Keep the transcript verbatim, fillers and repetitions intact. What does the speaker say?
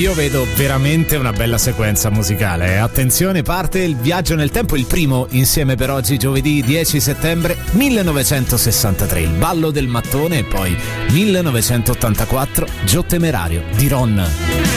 io vedo veramente una bella sequenza musicale. Attenzione, parte il viaggio nel tempo, il primo insieme per oggi, giovedì dieci settembre millenovecentosessantatré, il ballo del mattone, e poi millenovecentottantaquattro, Gio Temerario di Ron.